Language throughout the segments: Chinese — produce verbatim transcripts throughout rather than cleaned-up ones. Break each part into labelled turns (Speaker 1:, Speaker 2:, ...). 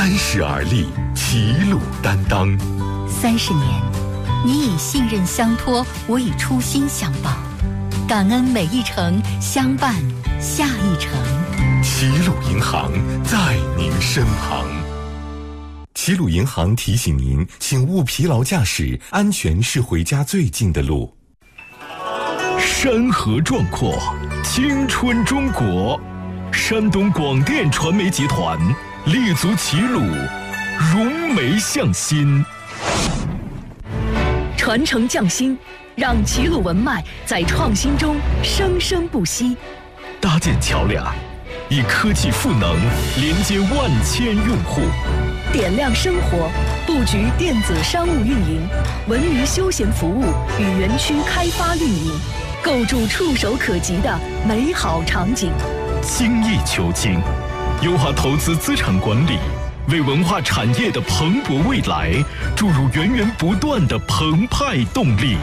Speaker 1: 三十而立，齐鲁担当。
Speaker 2: 三十年，你以信任相托，我以初心相报，感恩每一程，相伴下一程。
Speaker 1: 齐鲁银行在您身旁。齐鲁银行提醒您，请勿疲劳驾驶，安全是回家最近的路。
Speaker 3: 山河壮阔，青春中国。山东广电传媒集团立足齐鲁，融媒向心，
Speaker 4: 传承匠心，让齐鲁文脉在创新中生生不息。
Speaker 3: 搭建桥梁，以科技赋能连接万千用户。
Speaker 4: 点亮生活，布局电子商务运营、文娱休闲服务与园区开发运营，构筑触手可及的美好场景。
Speaker 3: 精益求精，优化投资资产管理，为文化产业的蓬勃未来注入源源不断的澎湃动力。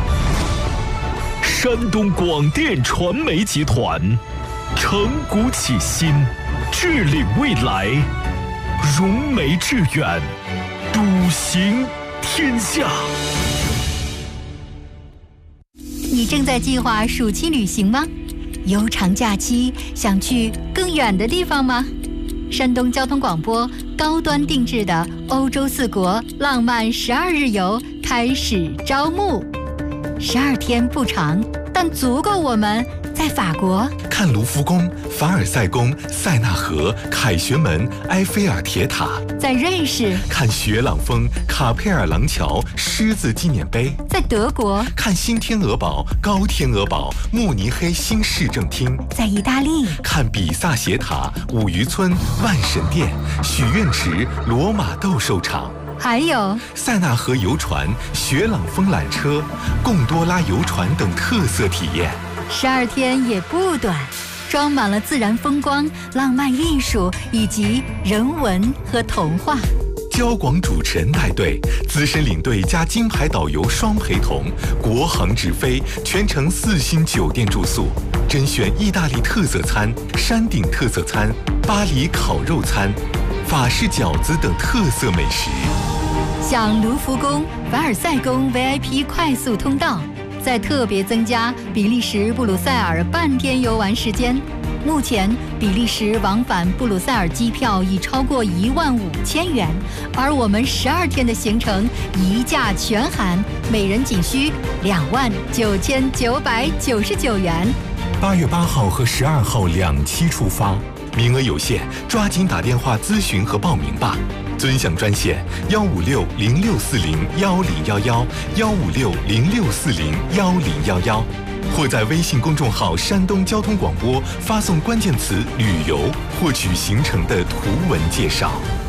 Speaker 3: 山东广电传媒集团，承股启新，致领未来，融媒致远，笃行天下。
Speaker 2: 你正在计划暑期旅行吗？悠长假期，想去更远的地方吗？山东交通广播高端定制的欧洲四国浪漫十二日游开始招募，十二天不长，但足够我们在法国
Speaker 1: 看卢浮宫、凡尔赛宫、塞纳河、凯旋门、埃菲尔铁塔；
Speaker 2: 在瑞士
Speaker 1: 看雪朗峰、卡佩尔廊桥、狮子纪念碑；
Speaker 2: 在德国
Speaker 1: 看新天鹅堡、高天鹅堡、慕尼黑新市政厅；
Speaker 2: 在意大利
Speaker 1: 看比萨斜塔、五渔村、万神殿、许愿池、罗马斗兽场。
Speaker 2: 还有
Speaker 1: 塞纳河游船、雪朗峰缆车、贡多拉游船等特色体验。
Speaker 2: 十二天也不短，装满了自然风光、浪漫艺术以及人文和童话。
Speaker 1: 交广主持人带队，资深领队加金牌导游双陪同，国航直飞，全程四星酒店住宿，甄选意大利特色餐、山顶特色餐、巴黎烤肉餐、法式饺子等特色美食。
Speaker 2: 像卢浮宫、凡尔赛宫 V I P 快速通道，再特别增加比利时布鲁塞尔半天游玩时间。目前比利时往返布鲁塞尔机票已超过一万五千元，而我们十二天的行程一价全含，每人仅需两万九千九百九十九元。
Speaker 1: 八月八号和十二号两期出发，名额有限，抓紧打电话咨询和报名吧。尊享专线幺五六零六四零幺零幺幺幺五六零六四零幺零幺幺，或在微信公众号山东交通广播发送关键词旅游，获取行程的图文介绍。